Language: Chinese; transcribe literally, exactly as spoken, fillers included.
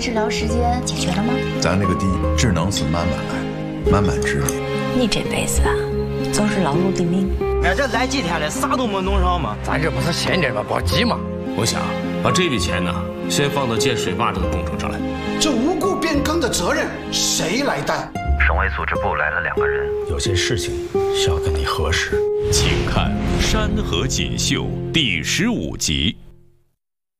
治疗时间解决了吗？ 咱那个地只能是慢慢来，慢慢治理。 你这辈子啊，总是劳碌的命。 俺这来几天了，啥都没弄上吗？ 咱这不是闲着吗？着急吗？ 我想把这笔钱呢，先放到建水坝这个工程上来。 这无故变更的责任谁来担？ 省委组织部来了两个人， 有些事情需要跟你核实。 请看《山河锦绣》第十五集。